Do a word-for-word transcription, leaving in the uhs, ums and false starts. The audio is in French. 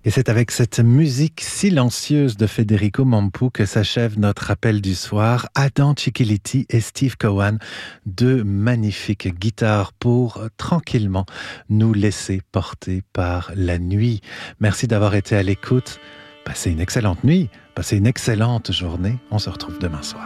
Et c'est avec cette musique silencieuse de Federico Mampu que s'achève notre appel du soir. Adam Cicchiliti et Steve Cowan, deux magnifiques guitares pour euh, tranquillement nous laisser porter par la nuit. Merci d'avoir été à l'écoute. Passez une excellente nuit, passez une excellente journée. On se retrouve demain soir.